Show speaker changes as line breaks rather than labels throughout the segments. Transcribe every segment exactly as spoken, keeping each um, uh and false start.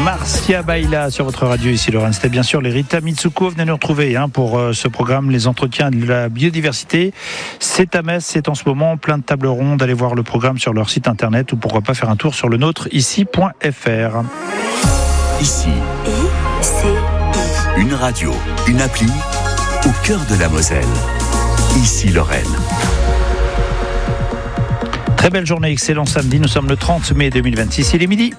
Marcia Baila sur votre radio ici Lorraine. C'était bien sûr les Rita Mitsuko. Venez nous retrouver hein, pour euh, ce programme Les Entretiens de la biodiversité. C'est à Metz, c'est en ce moment plein de tables rondes. Allez voir le programme sur leur site internet ou pourquoi pas faire un tour sur le nôtre ici point f r.
Ici, une radio, une appli au cœur de la Moselle. Ici Lorraine.
Très belle journée, excellent samedi. Nous sommes le trente mai deux mille vingt-six, il est midi.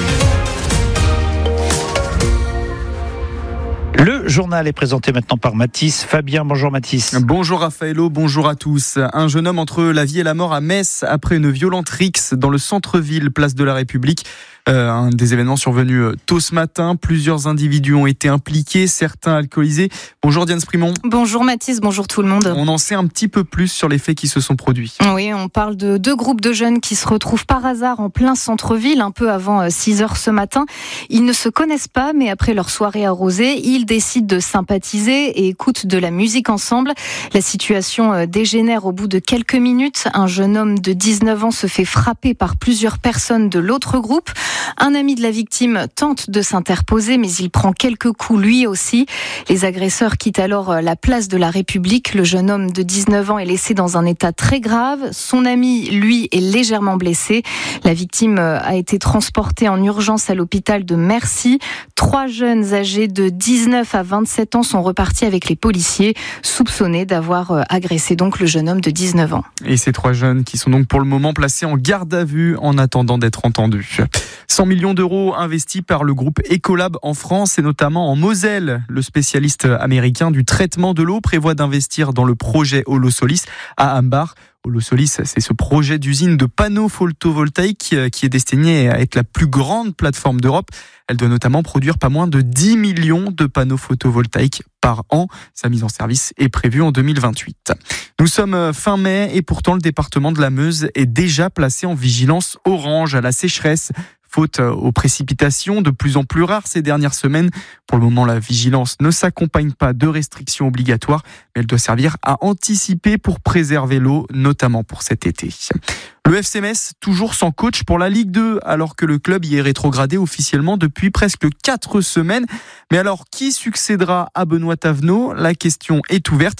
Le journal est présenté maintenant par Mathis. Fabien, bonjour Mathis.
Bonjour Raphaëlo, bonjour à tous. Un jeune homme entre la vie et la mort à Metz après une violente rixe dans le centre-ville, place de la République. Euh, un des événements survenus tôt ce matin. Plusieurs individus ont été impliqués, certains alcoolisés. Bonjour Diane Sprimont.
Bonjour Mathis, bonjour tout le monde.
On en sait un petit peu plus sur les faits qui se sont produits.
Oui, on parle de deux groupes de jeunes qui se retrouvent par hasard en plein centre-ville, un peu avant six heures ce matin. Ils ne se connaissent pas, mais après leur soirée arrosée, ils décident de sympathiser et écoutent de la musique ensemble. La situation dégénère au bout de quelques minutes. Un jeune homme de dix-neuf ans se fait frapper par plusieurs personnes de l'autre groupe. Un ami de la victime tente de s'interposer, mais il prend quelques coups lui aussi. Les agresseurs quittent alors la place de la République. Le jeune homme de dix-neuf ans est laissé dans un état très grave. Son ami, lui, est légèrement blessé. La victime a été transportée en urgence à l'hôpital de Mercy. Trois jeunes âgés de dix-neuf à vingt-sept ans sont repartis avec les policiers, soupçonnés d'avoir agressé donc le jeune homme de dix-neuf ans.
Et ces trois jeunes qui sont donc pour le moment placés en garde à vue en attendant d'être entendus. cent millions d'euros investis par le groupe Ecolab en France et notamment en Moselle. Le spécialiste américain du traitement de l'eau prévoit d'investir dans le projet Holosolis à Ambach. Holosolis, c'est ce projet d'usine de panneaux photovoltaïques qui est destiné à être la plus grande plateforme d'Europe. Elle doit notamment produire pas moins de dix millions de panneaux photovoltaïques par an. Sa mise en service est prévue en deux mille vingt-huit. Nous sommes fin mai et pourtant le département de la Meuse est déjà placé en vigilance orange à la sécheresse. Faute aux précipitations de plus en plus rares ces dernières semaines. Pour le moment, la vigilance ne s'accompagne pas de restrictions obligatoires, mais elle doit servir à anticiper pour préserver l'eau, notamment pour cet été. Le F C Metz, toujours sans coach pour la Ligue deux, alors que le club y est rétrogradé officiellement depuis presque quatre semaines. Mais alors, qui succédera à Benoît Tavenot ? La question est ouverte.